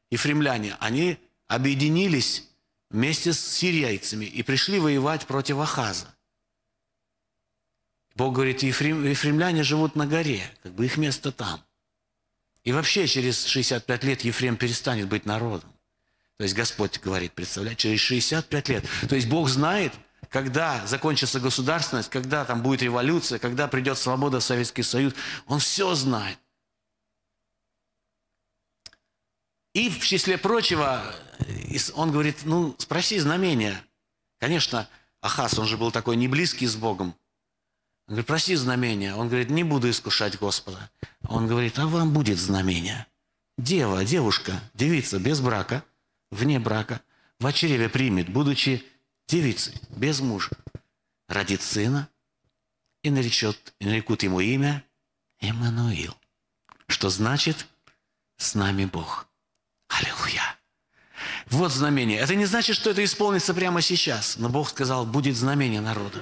ефремляне, они объединились вместе с сирийцами и пришли воевать против Ахаза. Бог говорит, ефремляне живут на горе, как бы их место там. И вообще через 65 лет Ефрем перестанет быть народом. То есть Господь говорит, представляете, через 65 лет. То есть Бог знает, когда закончится государственность, когда там будет революция, когда придет свобода в Советский Союз. Он все знает. И в числе прочего, он говорит, ну, спроси знамения. Конечно, Ахаз, он же был такой не близкий с Богом. Он говорит, проси знамения. Он говорит, не буду искушать Господа. Он говорит, а вам будет знамение. Девушка, девица без брака, вне брака, в чреве примет, будучи девицей, без мужа, родит сына и нарекут ему имя Эммануил, что значит «с нами Бог». Аллилуйя! Вот знамение. Это не значит, что это исполнится прямо сейчас, но Бог сказал, будет знамение народу.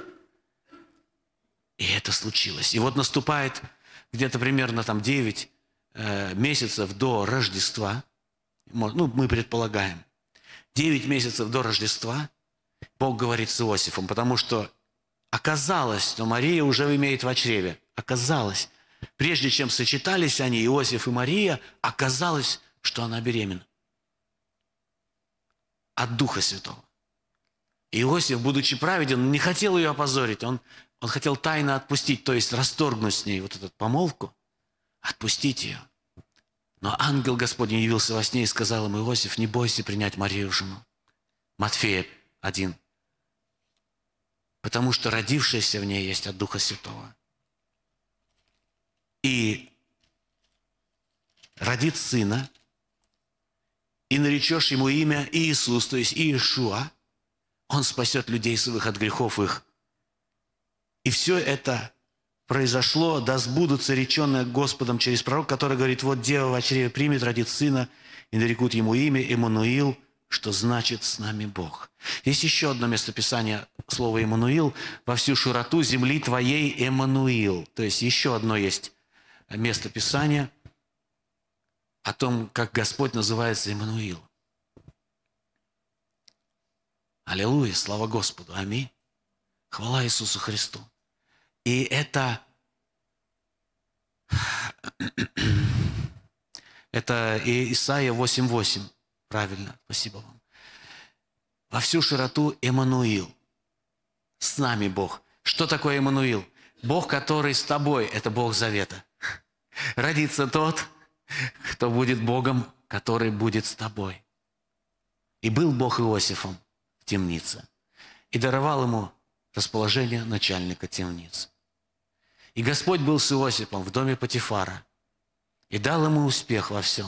И это случилось. И вот наступает где-то примерно там 9 месяцев до Рождества, ну, мы предполагаем, 9 месяцев до Рождества Бог говорит с Иосифом, потому что оказалось, что Мария уже имеет в чреве. Оказалось, прежде чем сочетались они, Иосиф и Мария, оказалось, что она беременна от Духа Святого. И Иосиф, будучи праведен, не хотел ее опозорить, он хотел тайно отпустить, то есть расторгнуть с ней вот эту помолвку, отпустить ее. Но ангел Господень явился во сне и сказал ему, Иосиф, не бойся принять Марию в жену. Матфея 1. Потому что родившаяся в ней есть от Духа Святого. И родит сына, и наречешь ему имя Иисус, то есть Иешуа. Он спасет людей своих от грехов их. И все это произошло, да сбудутся реченное Господом через пророк, который говорит, вот дева в чреве примет, родит сына, и нарекут ему имя Эммануил, что значит «с нами Бог». Есть еще одно местописание слова «Эммануил», «во всю широту земли твоей Эммануил». То есть еще одно есть местописание о том, как Господь называется Эммануил. Аллилуйя, слава Господу, аминь. Хвала Иисусу Христу. И это Исайя 8:8. Правильно, спасибо вам. Во всю широту Эммануил. С нами Бог. Что такое Эммануил? Бог, который с тобой, это Бог завета. Родится тот, кто будет Богом, который будет с тобой. И был Бог Иосифом в темнице. И даровал ему расположение начальника темницы. И Господь был с Иосифом в доме Потифара и дал ему успех во всем.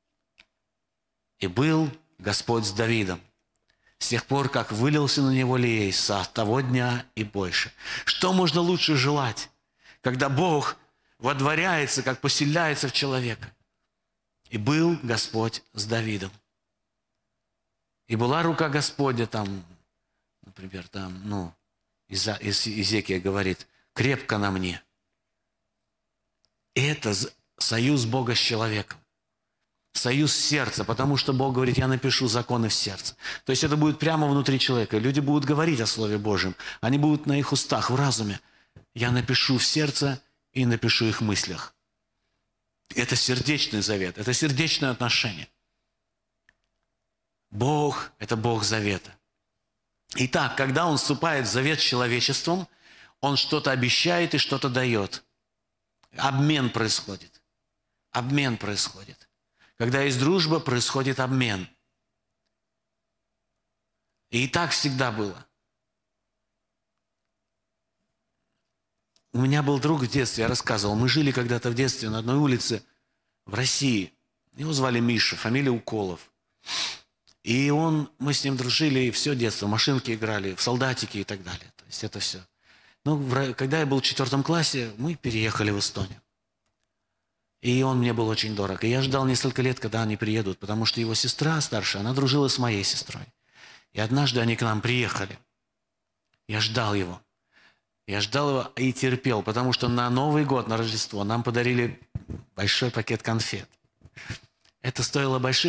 И был Господь с Давидом с тех пор, как вылился на него лей, с того дня и больше. Что можно лучше желать, когда Бог водворяется, как поселяется в человека? И был Господь с Давидом. И была рука Господня там, например, там, Иезекия говорит, крепко на мне. И это союз Бога с человеком. Союз сердца, потому что Бог говорит, я напишу законы в сердце. То есть это будет прямо внутри человека. Люди будут говорить о Слове Божьем. Они будут на их устах, в разуме. Я напишу в сердце и напишу их мыслях. Это сердечный завет, это сердечное отношение. Бог – это Бог завета. Итак, когда Он вступает в завет с человечеством, Он что-то обещает и что-то дает. Обмен происходит. Обмен происходит. Когда есть дружба, происходит обмен. И так всегда было. У меня был друг в детстве, я рассказывал, мы жили когда-то в детстве на одной улице в России. Его звали Миша, фамилия Уколов. И мы с ним дружили и все детство, в машинки играли, в солдатики и так далее. То есть это все. Но когда я был в 4 классе, мы переехали в Эстонию. И он мне был очень дорог. И я ждал несколько лет, когда они приедут, потому что его сестра старшая, она дружила с моей сестрой. И однажды они к нам приехали. Я ждал его. Я ждал его и терпел, потому что на Новый год, на Рождество нам подарили большой пакет конфет. Это стоило больших